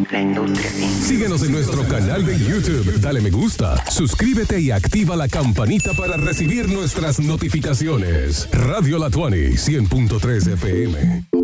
La industria. Síguenos en nuestro canal de YouTube, dale me gusta, suscríbete y activa la campanita para recibir nuestras notificaciones. Radio La Tuani, 100.3 FM.